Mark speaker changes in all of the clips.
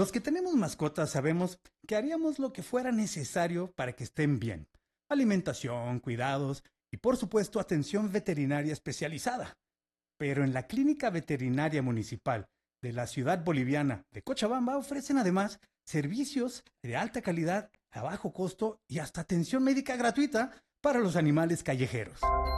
Speaker 1: Los que tenemos mascotas sabemos que haríamos lo que fuera necesario para que estén bien. Alimentación, cuidados y por supuesto atención veterinaria especializada. Pero en la Clínica Veterinaria Municipal de la ciudad boliviana de Cochabamba ofrecen además servicios de alta calidad, a bajo costo y hasta atención médica gratuita para los animales callejeros.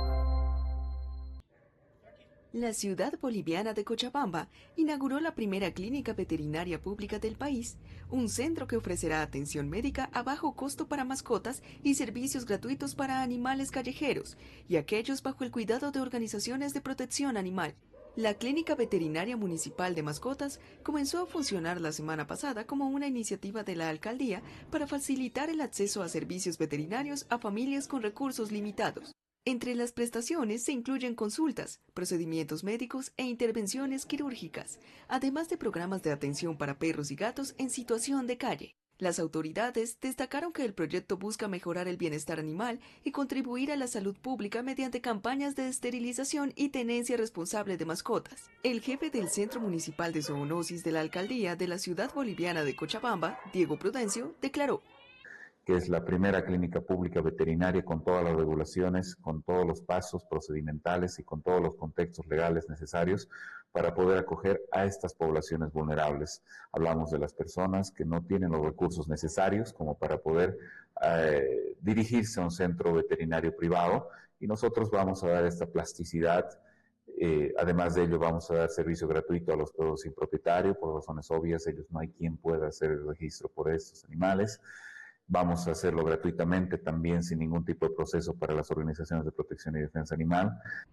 Speaker 2: La ciudad boliviana de Cochabamba inauguró la primera clínica veterinaria pública del país, un centro que ofrecerá atención médica a bajo costo para mascotas y servicios gratuitos para animales callejeros y aquellos bajo el cuidado de organizaciones de protección animal. La Clínica Veterinaria Municipal de Mascotas comenzó a funcionar la semana pasada como una iniciativa de la alcaldía para facilitar el acceso a servicios veterinarios a familias con recursos limitados. Entre las prestaciones se incluyen consultas, procedimientos médicos e intervenciones quirúrgicas, además de programas de atención para perros y gatos en situación de calle. Las autoridades destacaron que el proyecto busca mejorar el bienestar animal y contribuir a la salud pública mediante campañas de esterilización y tenencia responsable de mascotas. El jefe del Centro Municipal de Zoonosis de la Alcaldía de la ciudad boliviana de Cochabamba, Diego Prudencio, declaró:
Speaker 3: que es la primera clínica pública veterinaria con todas las regulaciones, con todos los pasos procedimentales y con todos los contextos legales necesarios para poder acoger a estas poblaciones vulnerables. Hablamos de las personas que no tienen los recursos necesarios como para poder dirigirse a un centro veterinario privado, y nosotros vamos a dar esta plasticidad. Además de ello, vamos a dar servicio gratuito a los perros sin propietario. Por razones obvias, ellos no hay quien pueda hacer el registro por estos animales. Vamos a hacerlo gratuitamente también, sin ningún tipo de proceso para las organizaciones de protección y defensa animal.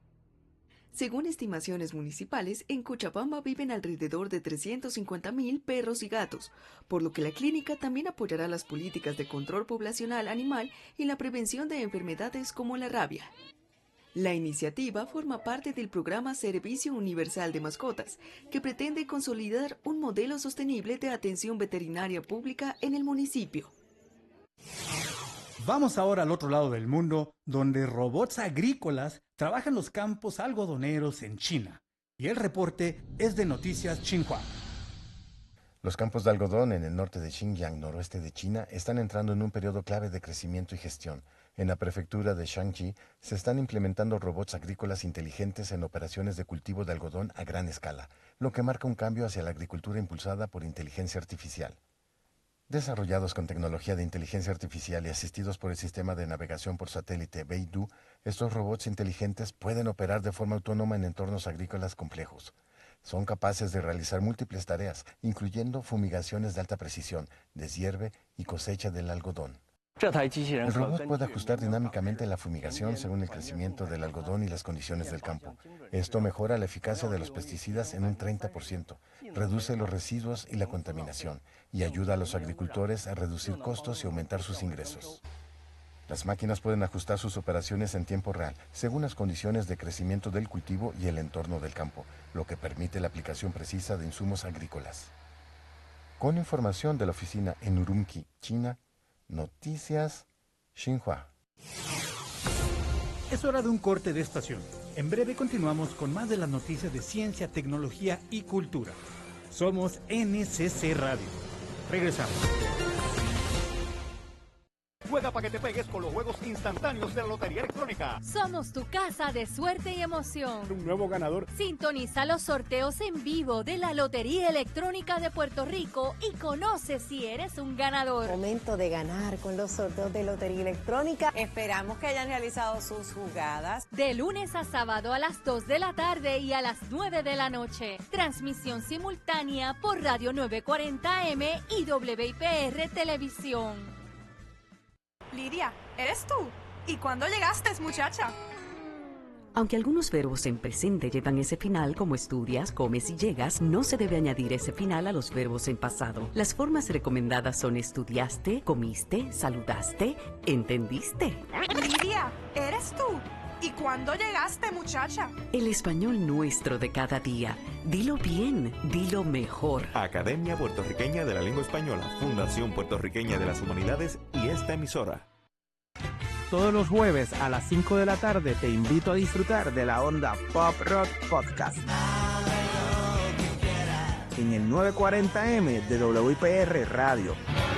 Speaker 2: Según estimaciones municipales, en Cochabamba viven alrededor de 350.000 perros y gatos, por lo que la clínica también apoyará las políticas de control poblacional animal y la prevención de enfermedades como la rabia. La iniciativa forma parte del programa Servicio Universal de Mascotas, que pretende consolidar un modelo sostenible de atención veterinaria pública en el municipio.
Speaker 1: Vamos ahora al otro lado del mundo, donde robots agrícolas trabajan los campos algodoneros en China. Y el reporte es de Noticias Xinhua.
Speaker 4: Los campos de algodón en el norte de Xinjiang, noroeste de China, están entrando en un periodo clave de crecimiento y gestión. En la prefectura de Shaanxi se están implementando robots agrícolas inteligentes en operaciones de cultivo de algodón a gran escala, lo que marca un cambio hacia la agricultura impulsada por inteligencia artificial. Desarrollados con tecnología de inteligencia artificial y asistidos por el sistema de navegación por satélite Beidou, estos robots inteligentes pueden operar de forma autónoma en entornos agrícolas complejos. Son capaces de realizar múltiples tareas, incluyendo fumigaciones de alta precisión, deshierve y cosecha del algodón. El robot puede ajustar dinámicamente la fumigación según el crecimiento del algodón y las condiciones del campo. Esto mejora la eficacia de los pesticidas en un 30%, reduce los residuos y la contaminación, y ayuda a los agricultores a reducir costos y aumentar sus ingresos. Las máquinas pueden ajustar sus operaciones en tiempo real, según las condiciones de crecimiento del cultivo y el entorno del campo, lo que permite la aplicación precisa de insumos agrícolas. Con información de la oficina en Urumqi, China, Noticias Xinhua.
Speaker 1: Es hora de un corte de estación. En breve continuamos con más de las noticias de ciencia, tecnología y cultura. Somos NCC Radio. Regresamos.
Speaker 5: Juega para que te pegues con los juegos instantáneos de la Lotería Electrónica.
Speaker 6: Somos tu casa de suerte y emoción.
Speaker 5: Un nuevo ganador.
Speaker 6: Sintoniza los sorteos en vivo de la Lotería Electrónica de Puerto Rico y conoce si eres un ganador.
Speaker 7: Momento de ganar con los sorteos de Lotería Electrónica. Esperamos que hayan realizado sus jugadas.
Speaker 6: De lunes a sábado a las 2 de la tarde y a las 9 de la noche. Transmisión simultánea por Radio 940M y WIPR Televisión.
Speaker 8: Lidia, ¿eres tú? ¿Y cuándo llegaste, muchacha?
Speaker 9: Aunque algunos verbos en presente llevan ese final, como estudias, comes y llegas, no se debe añadir ese final a los verbos en pasado. Las formas recomendadas son estudiaste, comiste, saludaste, entendiste.
Speaker 8: Lidia, ¿eres tú? ¿Y cuándo llegaste, muchacha?
Speaker 9: El español nuestro de cada día. Dilo bien, dilo mejor.
Speaker 10: Academia Puertorriqueña de la Lengua Española, Fundación Puertorriqueña de las Humanidades y esta emisora.
Speaker 11: Todos los jueves a las 5 de la tarde te invito a disfrutar de la onda Pop Rock Podcast. en el 940M de WIPR Radio.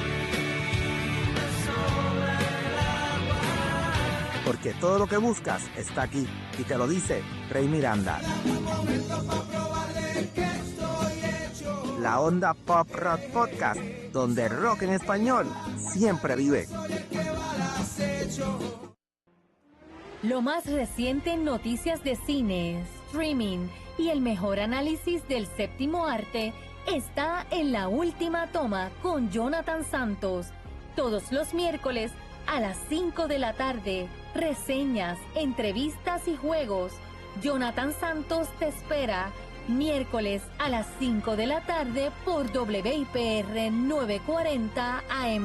Speaker 11: Porque todo lo que buscas está aquí, y te lo dice Rey Miranda. La Onda Pop Rock Podcast, donde el rock en español siempre vive.
Speaker 6: Lo más reciente en noticias de cine, streaming y el mejor análisis del séptimo arte está en La Última Toma con Jonathan Santos. Todos los miércoles a las 5 de la tarde. Reseñas, entrevistas y juegos. Jonathan Santos te espera miércoles a las 5 de la tarde por WIPR 940 AM.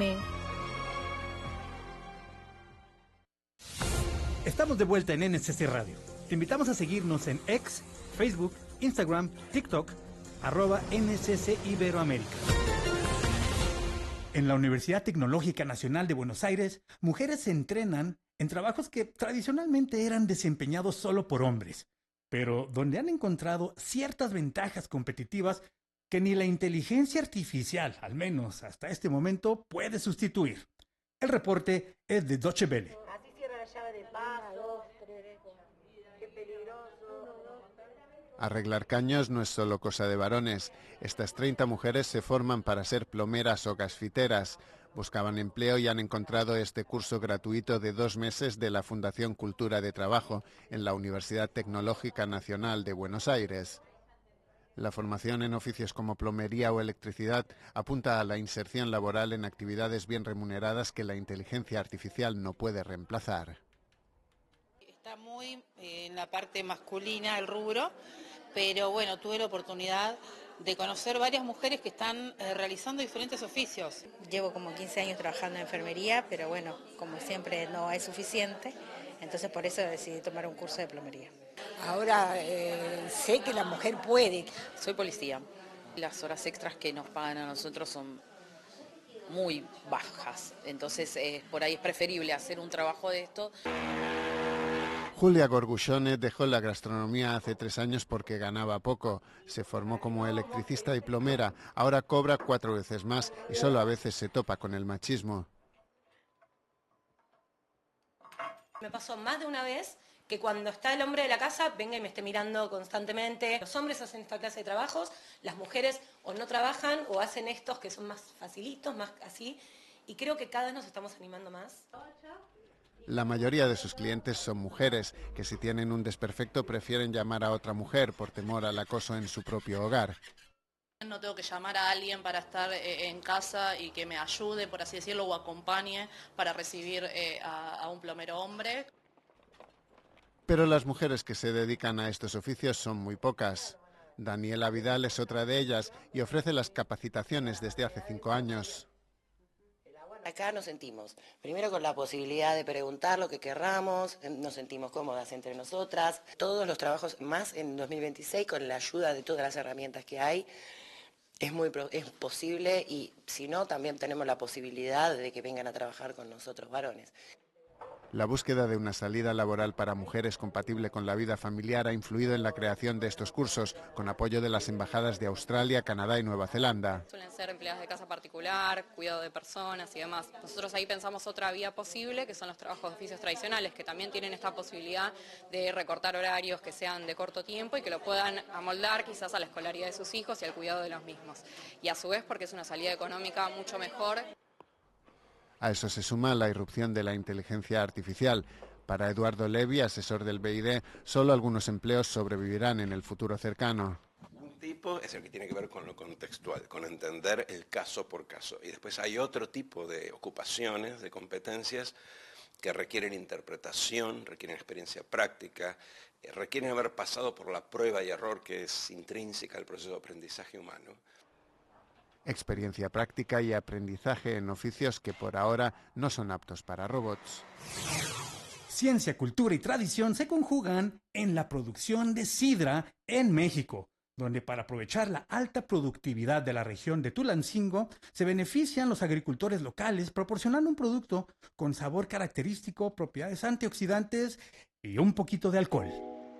Speaker 1: Estamos de vuelta en NSC Radio. Te invitamos a seguirnos en X, Facebook, Instagram, TikTok, @NSC Iberoamérica. En la Universidad Tecnológica Nacional de Buenos Aires, mujeres se entrenan en trabajos que tradicionalmente eran desempeñados solo por hombres, pero donde han encontrado ciertas ventajas competitivas que ni la inteligencia artificial, al menos hasta este momento, puede sustituir. El reporte es de Deutsche Welle.
Speaker 12: Así cierra la llave de paso. Qué peligroso.
Speaker 13: Arreglar caños no es solo cosa de varones. Estas 30 mujeres se forman para ser plomeras o gasfiteras. Buscaban empleo y han encontrado este curso gratuito de 2 meses de la Fundación Cultura de Trabajo en la Universidad Tecnológica Nacional de Buenos Aires. La formación en oficios como plomería o electricidad apunta a la inserción laboral en actividades bien remuneradas que la inteligencia artificial no puede reemplazar.
Speaker 14: Está muy en la parte masculina el rubro, pero bueno, tuve la oportunidad de conocer varias mujeres que están realizando diferentes oficios.
Speaker 15: Llevo como 15 años trabajando en enfermería, pero bueno, como siempre no es suficiente, entonces por eso decidí tomar un curso de plomería.
Speaker 16: Ahora sé que la mujer puede.
Speaker 17: Soy policía. Las horas extras que nos pagan a nosotros son muy bajas, entonces por ahí es preferible hacer un trabajo de esto.
Speaker 13: Julia Gorgullone dejó la gastronomía hace 3 años porque ganaba poco. Se formó como electricista y plomera. Ahora cobra 4 veces más y solo a veces se topa con el machismo.
Speaker 18: Me pasó más de una vez que cuando está el hombre de la casa venga y me esté mirando constantemente. Los hombres hacen esta clase de trabajos, las mujeres o no trabajan o hacen estos que son más facilitos, más así. Y creo que cada vez nos estamos animando más.
Speaker 13: La mayoría de sus clientes son mujeres, que si tienen un desperfecto prefieren llamar a otra mujer por temor al acoso en su propio hogar.
Speaker 17: No tengo que llamar a alguien para estar en casa y que me ayude, por así decirlo, o acompañe para recibir a un plomero hombre.
Speaker 13: Pero las mujeres que se dedican a estos oficios son muy pocas. Daniela Vidal es otra de ellas y ofrece las capacitaciones desde hace 5 años.
Speaker 19: Acá nos sentimos, primero con la posibilidad de preguntar lo que querramos, nos sentimos cómodas entre nosotras. Todos los trabajos, más en 2026, con la ayuda de todas las herramientas que hay, es posible y si no, también tenemos la posibilidad de que vengan a trabajar con nosotros varones.
Speaker 13: La búsqueda de una salida laboral para mujeres compatible con la vida familiar ha influido en la creación de estos cursos, con apoyo de las embajadas de Australia, Canadá y Nueva Zelanda.
Speaker 17: Suelen ser empleadas de casa particular, cuidado de personas y demás. Nosotros ahí pensamos otra vía posible, que son los trabajos de oficios tradicionales, que también tienen esta posibilidad de recortar horarios que sean de corto tiempo y que lo puedan amoldar quizás a la escolaridad de sus hijos y al cuidado de los mismos. Y a su vez porque es una salida económica mucho mejor.
Speaker 13: A eso se suma la irrupción de la inteligencia artificial. Para Eduardo Levi, asesor del BID, solo algunos empleos sobrevivirán en el futuro cercano.
Speaker 20: Un tipo es el que tiene que ver con lo contextual, con entender el caso por caso. Y después hay otro tipo de ocupaciones, de competencias que requieren interpretación, requieren experiencia práctica, requieren haber pasado por la prueba y error que es intrínseca al proceso de aprendizaje humano.
Speaker 13: Experiencia práctica y aprendizaje en oficios que por ahora no son aptos para robots.
Speaker 1: Ciencia, cultura y tradición se conjugan en la producción de sidra en México, donde para aprovechar la alta productividad de la región de Tulancingo, se benefician los agricultores locales proporcionando un producto con sabor característico, propiedades antioxidantes y un poquito de alcohol.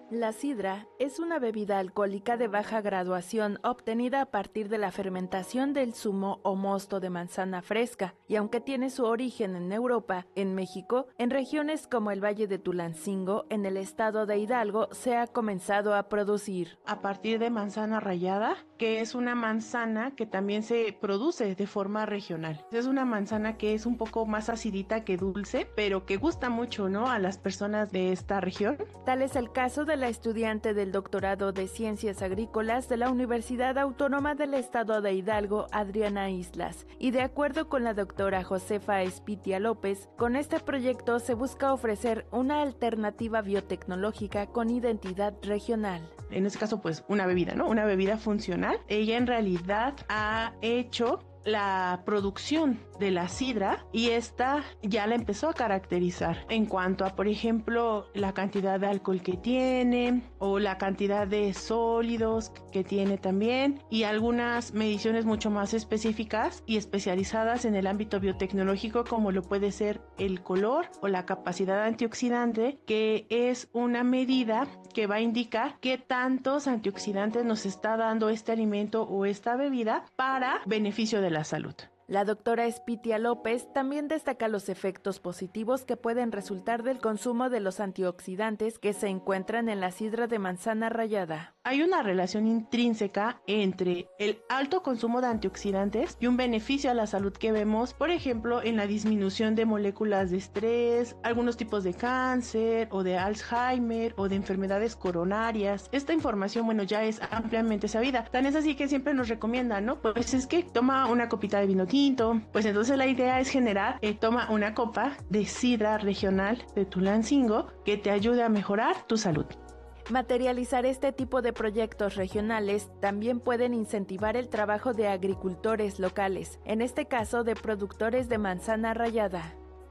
Speaker 21: La sidra es una bebida alcohólica de baja graduación obtenida a partir de la fermentación del zumo o mosto de manzana fresca, y aunque tiene su origen en Europa, en México, en regiones como el Valle de Tulancingo, en el estado de Hidalgo, se ha comenzado a producir.
Speaker 22: A partir de manzana rallada, que es una manzana que también se produce de forma regional. Es una manzana que es un poco más acidita que dulce, pero que gusta mucho, ¿no?, a las personas de esta región.
Speaker 21: Tal es el caso de la estudiante del doctorado de Ciencias Agrícolas de la Universidad Autónoma del Estado de Hidalgo, Adriana Islas. Y de acuerdo con la doctora Josefa Espitia López, con este proyecto se busca ofrecer una alternativa biotecnológica con identidad regional.
Speaker 22: En este caso, pues, una bebida, ¿no? Una bebida funcional. Ella en realidad ha hecho la producción de la sidra y esta ya la empezó a caracterizar en cuanto a, por ejemplo, la cantidad de alcohol que tiene o la cantidad de sólidos que tiene también, y algunas mediciones mucho más específicas y especializadas en el ámbito biotecnológico, como lo puede ser el color o la capacidad antioxidante, que es una medida que va a indicar qué tantos antioxidantes nos está dando este alimento o esta bebida para beneficio de la salud.
Speaker 21: La doctora Espitia López también destaca los efectos positivos que pueden resultar del consumo de los antioxidantes que se encuentran en la sidra de manzana rallada.
Speaker 22: Hay una relación intrínseca entre el alto consumo de antioxidantes y un beneficio a la salud que vemos, por ejemplo, en la disminución de moléculas de estrés, algunos tipos de cáncer o de Alzheimer o de enfermedades coronarias. Esta información, bueno, ya es ampliamente sabida. Tan es así que siempre nos recomiendan, ¿no? Pues es que toma una copita de vino tinto. Pues entonces la idea es generar, toma una copa de sidra regional de Tulancingo que te ayude a mejorar tu salud.
Speaker 21: Materializar este tipo de proyectos regionales también pueden incentivar el trabajo de agricultores locales, en este caso de productores de manzana rallada.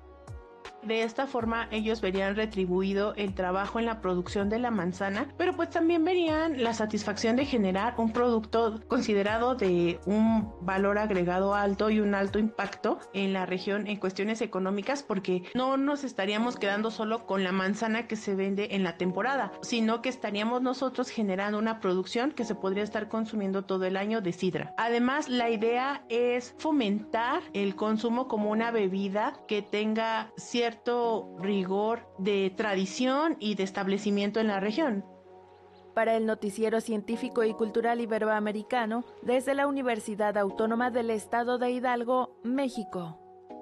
Speaker 22: De esta forma ellos verían retribuido el trabajo en la producción de la manzana, pero pues también verían la satisfacción de generar un producto considerado de un valor agregado alto y un alto impacto en la región en cuestiones económicas, porque no nos estaríamos quedando solo con la manzana que se vende en la temporada, sino que estaríamos nosotros generando una producción que se podría estar consumiendo todo el año de sidra. Además, la idea es fomentar el consumo como una bebida que tenga cierto rigor de tradición y de establecimiento en la región.
Speaker 21: Para el Noticiero Científico y Cultural Iberoamericano, desde la Universidad Autónoma del Estado de Hidalgo, México.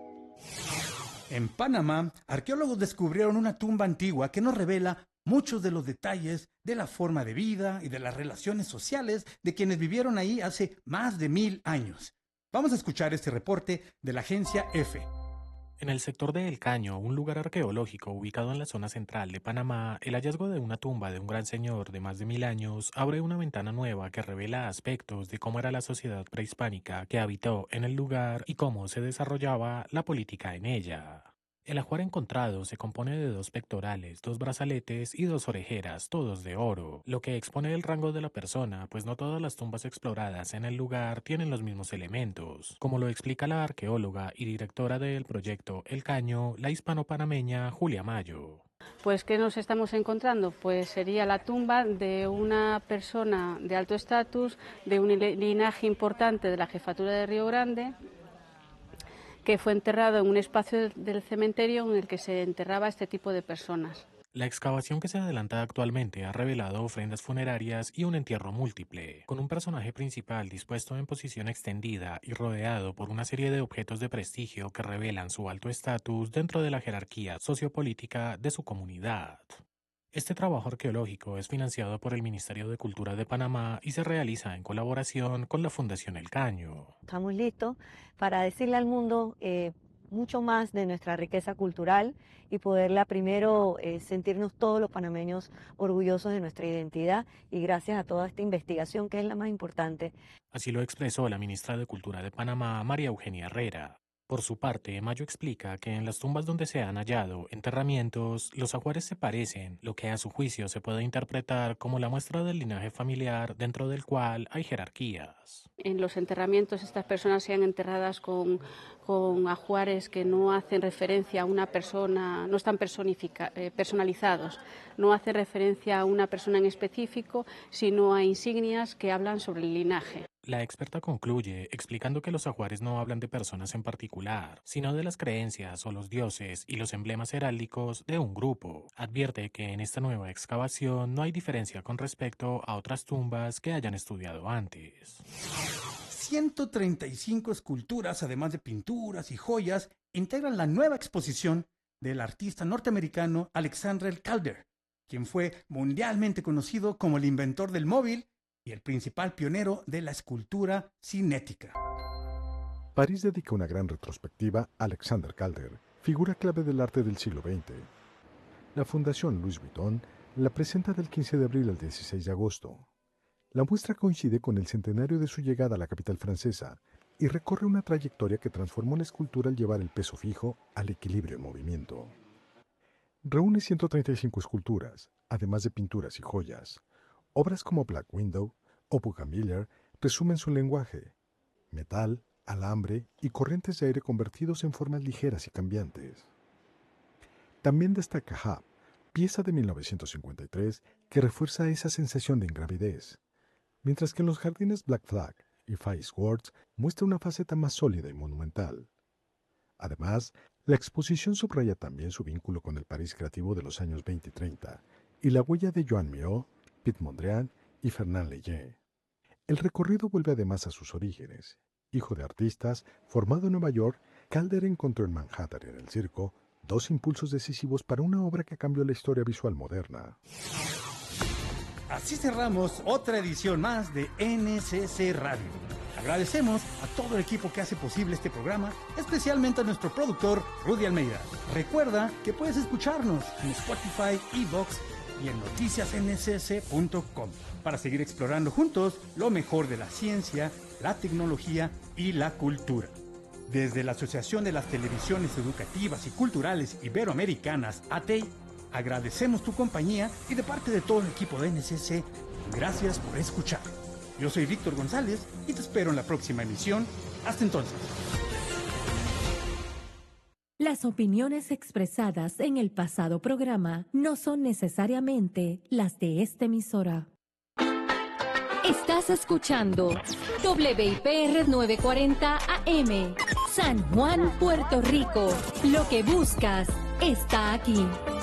Speaker 1: En Panamá, arqueólogos descubrieron una tumba antigua que nos revela muchos de los detalles de la forma de vida y de las relaciones sociales de quienes vivieron ahí hace más de 1000 años. Vamos a escuchar este reporte de la agencia EFE.
Speaker 23: En el sector de El Caño, un lugar arqueológico ubicado en la zona central de Panamá, el hallazgo de una tumba de un gran señor de más de 1000 años abre una ventana nueva que revela aspectos de cómo era la sociedad prehispánica que habitó en el lugar y cómo se desarrollaba la política en ella. El ajuar encontrado se compone de 2 pectorales, 2 brazaletes y 2 orejeras, todos de oro, lo que expone el rango de la persona, pues no todas las tumbas exploradas en el lugar tienen los mismos elementos, como lo explica la arqueóloga y directora del proyecto El Caño, la hispano-panameña Julia Mayo.
Speaker 24: Pues, ¿qué nos estamos encontrando? Pues sería la tumba de una persona de alto estatus, de un linaje importante de la jefatura de Río Grande, que fue enterrado en un espacio del cementerio en el que se enterraba este tipo de personas.
Speaker 23: La excavación que se adelanta actualmente ha revelado ofrendas funerarias y un entierro múltiple, con un personaje principal dispuesto en posición extendida y rodeado por una serie de objetos de prestigio que revelan su alto estatus dentro de la jerarquía sociopolítica de su comunidad. Este trabajo arqueológico es financiado por el Ministerio de Cultura de Panamá y se realiza en colaboración con la Fundación El Caño.
Speaker 25: Estamos listos para decirle al mundo mucho más de nuestra riqueza cultural y poderla primero sentirnos todos los panameños orgullosos de nuestra identidad, y gracias a toda esta investigación, que es la más importante.
Speaker 23: Así lo expresó la ministra de Cultura de Panamá, María Eugenia Herrera. Por su parte, Mayo explica que en las tumbas donde se han hallado enterramientos, los ajuares se parecen, lo que a su juicio se puede interpretar como la muestra del linaje familiar dentro del cual hay jerarquías.
Speaker 24: En los enterramientos estas personas sean enterradas con ajuares que no hacen referencia a una persona, no están personalizados, no hace referencia a una persona en específico, sino a insignias que hablan sobre el linaje.
Speaker 23: La experta concluye explicando que los ajuares no hablan de personas en particular, sino de las creencias o los dioses y los emblemas heráldicos de un grupo. Advierte que en esta nueva excavación no hay diferencia con respecto a otras tumbas que hayan estudiado antes.
Speaker 1: 135 esculturas, además de pinturas y joyas, integran la nueva exposición del artista norteamericano Alexander Calder, quien fue mundialmente conocido como el inventor del móvil y el principal pionero de la escultura cinética.
Speaker 2: París dedica una gran retrospectiva a Alexander Calder, figura clave del arte del siglo XX. La Fundación Louis Vuitton la presenta del 15 de abril al 16 de agosto. La muestra coincide con el centenario de su llegada a la capital francesa y recorre una trayectoria que transformó la escultura al llevar el peso fijo al equilibrio en movimiento. Reúne 135 esculturas, además de pinturas y joyas. Obras como Black Widow o Bougainvillea resumen su lenguaje: metal, alambre y corrientes de aire convertidos en formas ligeras y cambiantes. También destaca Hub, pieza de 1953 que refuerza esa sensación de ingravidez, mientras que en los jardines Black Flag y Five Swords muestra una faceta más sólida y monumental. Además, la exposición subraya también su vínculo con el París creativo de los años 20 y 30 y la huella de Joan Miró, Piet Mondrian y Fernand Léger. El recorrido vuelve además a sus orígenes. Hijo de artistas, formado en Nueva York, Calder encontró en Manhattan y en el circo dos impulsos decisivos para una obra que cambió la historia visual moderna.
Speaker 1: Así cerramos otra edición más de NCC Radio. Agradecemos a todo el equipo que hace posible este programa, especialmente a nuestro productor Rudy Almeida. Recuerda que puedes escucharnos en Spotify, iVoox y en noticiasncc.com para seguir explorando juntos lo mejor de la ciencia, la tecnología y la cultura. Desde la Asociación de las Televisiones Educativas y Culturales Iberoamericanas, ATEI, agradecemos tu compañía y de parte de todo el equipo de NCC, gracias por escuchar. Yo soy Víctor González y te espero en la próxima emisión. Hasta entonces.
Speaker 6: Las opiniones expresadas en el pasado programa no son necesariamente las de esta emisora. Estás escuchando WIPR 940 AM, San Juan, Puerto Rico. Lo que buscas está aquí.